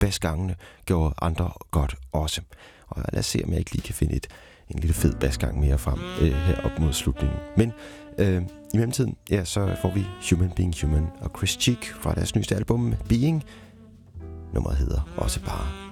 basgangene gjorde andre godt også. Og lad os se, om jeg ikke lige kan finde en lille fed basgang mere frem her op mod slutningen. Men i mellemtiden, ja, så får vi Human Being Human og Chris Cheek fra deres nyeste album Being. Nummeret hedder også bare